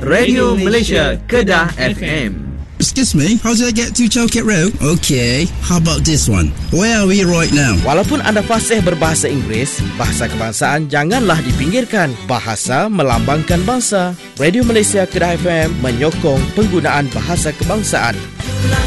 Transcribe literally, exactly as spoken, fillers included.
Radio Malaysia Kedah F M. Excuse me, how did I get to Chowkit Road? Okay, how about this one? Where are we right now? Walaupun anda fasih berbahasa Inggeris, bahasa kebangsaan janganlah dipinggirkan. Bahasa melambangkan bangsa. Radio Malaysia Kedah F M menyokong penggunaan bahasa kebangsaan.